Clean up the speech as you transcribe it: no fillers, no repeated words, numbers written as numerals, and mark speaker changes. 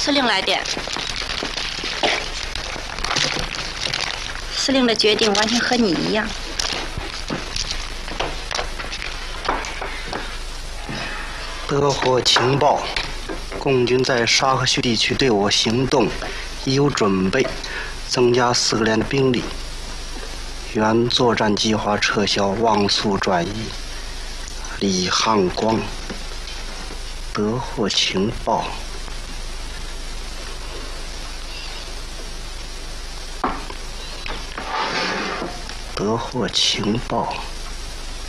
Speaker 1: 司令来电。司令的决定完全和你一样。
Speaker 2: 得获情报，共军在沙河圩地区对我行动已有准备，增加4个连的兵力。原作战计划撤销，妄速转移。李汉光。得获情报。得获情报。